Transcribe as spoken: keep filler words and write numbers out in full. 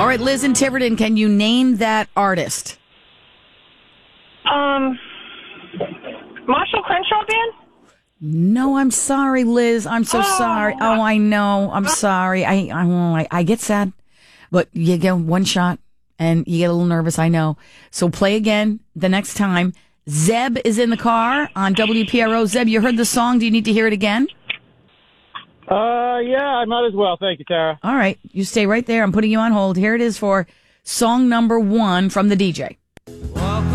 All right, Liz in Tiverton, can you name that artist? Um, Marshall Crenshaw Band? No, I'm sorry, Liz. I'm so Oh. sorry. Oh, I know. I'm sorry. I, I I get sad, but you get one shot and you get a little nervous. I know. So play again the next time. Zeb is in the car on W P R O. Zeb, you heard the song. Do you need to hear it again? Uh, yeah, I might as well. Thank you, Tara. All right. You stay right there. I'm putting you on hold. Here it is for song number one from the D J.